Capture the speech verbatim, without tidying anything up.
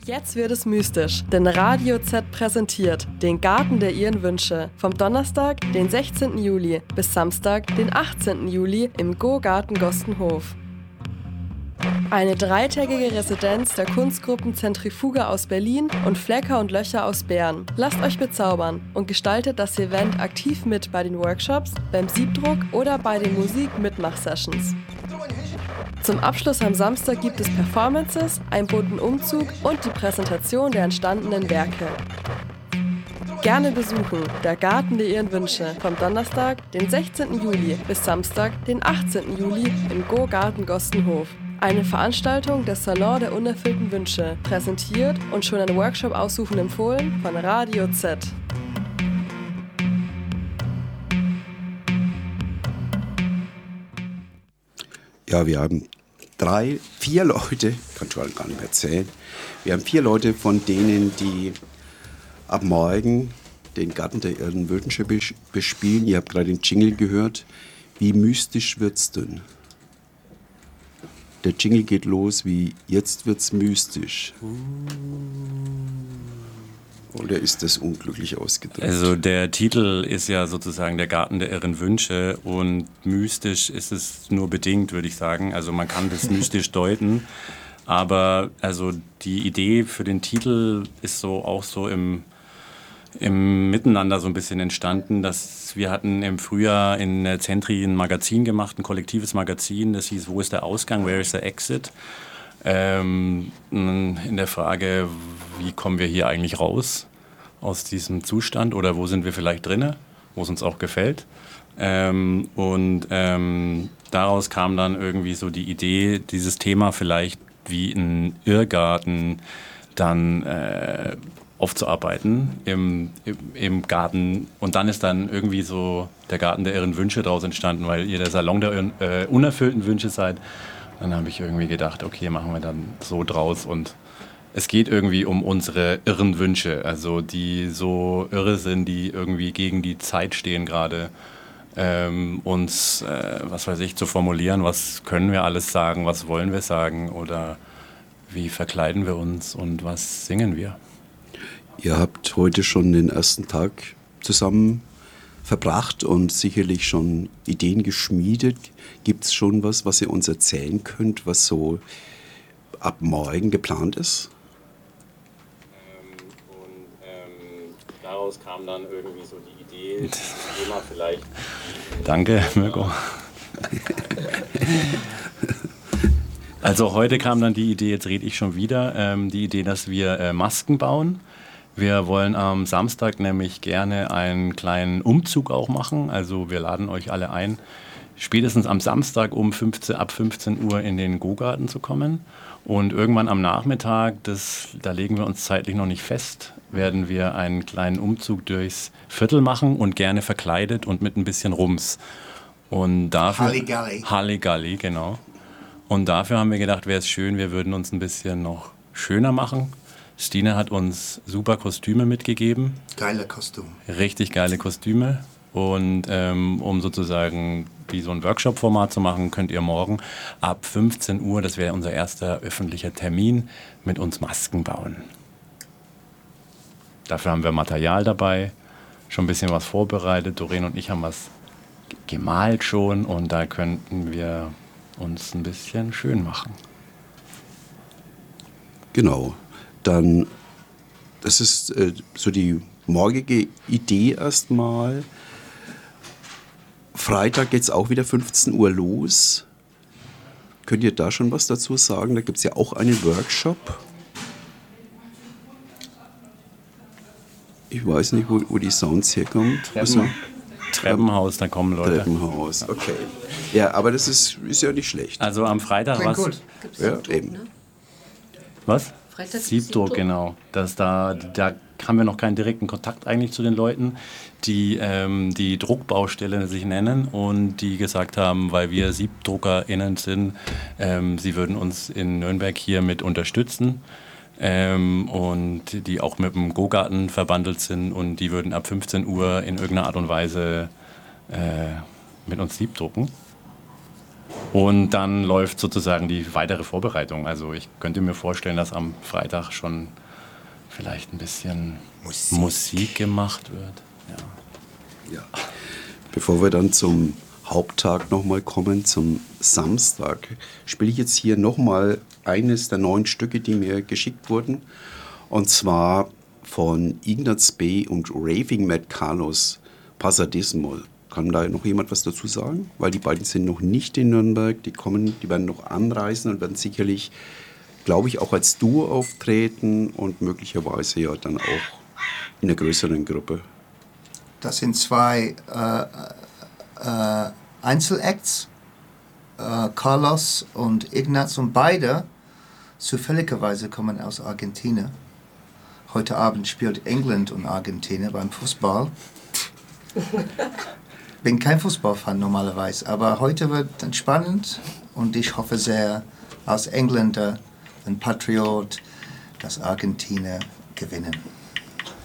Jetzt wird es mystisch, denn Radio Z präsentiert den Garten der ihren Wünsche vom Donnerstag, den sechzehnten Juli bis Samstag, den achtzehnten Juli im Go-Garten Gostenhof. Eine dreitägige Residenz der Kunstgruppen Zentrifuge aus Berlin und Flecker und Löcher aus Bern. Lasst euch bezaubern und gestaltet das Event aktiv mit bei den Workshops, beim Siebdruck oder bei den Musik-Mitmach-Sessions. Zum Abschluss am Samstag gibt es Performances, einen bunten Umzug und die Präsentation der entstandenen Werke. Gerne besuchen der Garten der ihren Wünsche vom Donnerstag, den sechzehnten Juli bis Samstag, den achtzehnten Juli im Go-Garten Gostenhof. Eine Veranstaltung des Salon der unerfüllten Wünsche, präsentiert und schon ein Workshop aussuchen empfohlen von Radio Z. Ja, wir haben drei, vier Leute, kann schon gar nicht mehr erzählen, wir haben vier Leute von denen, die ab morgen den Garten der ihren Wünsche bespielen. Ihr habt gerade den Jingle gehört. Wie mystisch wird's denn? Der Jingle geht los wie, jetzt wird's mystisch. Oder ist das unglücklich ausgedrückt? Also der Titel ist ja sozusagen der Garten der irren Wünsche und mystisch ist es nur bedingt, würde ich sagen. Also man kann das mystisch deuten, aber also die Idee für den Titel ist so auch so im, im Miteinander so ein bisschen entstanden, dass wir hatten im Frühjahr in der Zentri ein Magazin gemacht, ein kollektives Magazin, das hieß Wo ist der Ausgang, Where is the Exit? Ähm, in der Frage, wie kommen wir hier eigentlich raus aus diesem Zustand oder wo sind wir vielleicht drinne, wo es uns auch gefällt. Ähm, und ähm, daraus kam dann irgendwie so die Idee, dieses Thema vielleicht wie ein Irrgarten dann äh, aufzuarbeiten im, im, im Garten. Und dann ist dann irgendwie so der Garten der irren Wünsche daraus entstanden, weil ihr der Salon der irren, äh, unerfüllten Wünsche seid. Dann habe ich irgendwie gedacht, okay, machen wir dann so draus. Und es geht irgendwie um unsere irren Wünsche, also die so irre sind, die irgendwie gegen die Zeit stehen gerade. Ähm, uns, äh, was weiß ich, zu formulieren, was können wir alles sagen, was wollen wir sagen oder wie verkleiden wir uns und was singen wir. Ihr habt heute schon den ersten Tag zusammen verbracht und sicherlich schon Ideen geschmiedet. Gibt es schon was, was ihr uns erzählen könnt, was so ab morgen geplant ist? Ähm, und ähm, daraus kam dann irgendwie so die Idee, das Thema vielleicht... Danke, Mirko. Also heute kam dann die Idee, jetzt rede ich schon wieder, ähm, die Idee, dass wir äh, Masken bauen. Wir wollen am Samstag nämlich gerne einen kleinen Umzug auch machen. Also wir laden euch alle ein, spätestens am Samstag um fünfzehn, ab fünfzehn Uhr in den Go-Garten zu kommen. Und irgendwann am Nachmittag, das, da legen wir uns zeitlich noch nicht fest, werden wir einen kleinen Umzug durchs Viertel machen und gerne verkleidet und mit ein bisschen Rums. Und dafür, Halligalli. Halligalli, genau. Und dafür haben wir gedacht, wäre es schön, wir würden uns ein bisschen noch schöner machen. Stine hat uns super Kostüme mitgegeben. Geile Kostüm. Richtig geile Kostüme. Und ähm, um sozusagen wie so ein Workshop-Format zu machen, könnt ihr morgen ab fünfzehn Uhr, das wäre unser erster öffentlicher Termin, mit uns Masken bauen. Dafür haben wir Material dabei, schon ein bisschen was vorbereitet. Doreen und ich haben was gemalt schon und da könnten wir uns ein bisschen schön machen. Genau. Dann, das ist äh, so die morgige Idee erstmal. Freitag geht es auch wieder fünfzehn Uhr los. Könnt ihr da schon was dazu sagen? Da gibt es ja auch einen Workshop. Ich weiß nicht, wo, wo die Sounds herkommen. Treppen, Treppenhaus, da kommen Leute. Treppenhaus, okay. Ja, aber das ist, ist ja nicht schlecht. Also am Freitag was. Gut. Ja, eben. Ne? Was? Freitag Siebdruck, genau. Das da, da haben wir noch keinen direkten Kontakt eigentlich zu den Leuten, die ähm, die Druckbaustelle sich nennen und die gesagt haben, weil wir SiebdruckerInnen sind, ähm, sie würden uns in Nürnberg hier mit unterstützen ähm, und die auch mit dem Go-Garten verbandelt sind und die würden ab fünfzehn Uhr in irgendeiner Art und Weise äh, mit uns siebdrucken. Und dann läuft sozusagen die weitere Vorbereitung. Also ich könnte mir vorstellen, dass am Freitag schon vielleicht ein bisschen Musik, Musik gemacht wird. Ja. Ja. Bevor wir dann zum Haupttag nochmal kommen, zum Samstag, spiele ich jetzt hier nochmal eines der neuen Stücke, die mir geschickt wurden. Und zwar von Ignaz B. und Raving Matt Carlos, Pasadismo. Kann da noch jemand was dazu sagen? Weil die beiden sind noch nicht in Nürnberg, die kommen, die werden noch anreisen und werden sicherlich, glaube ich, auch als Duo auftreten und möglicherweise ja dann auch in einer größeren Gruppe. Das sind zwei äh, äh, Einzelacts, äh, Carlos und Ignaz, und beide zufälligerweise kommen aus Argentinien. Heute Abend spielt England und Argentinien beim Fußball. Bin kein Fußballfan normalerweise, aber heute wird es spannend und ich hoffe sehr, als Engländer, ein Patriot, dass Argentinien gewinnen.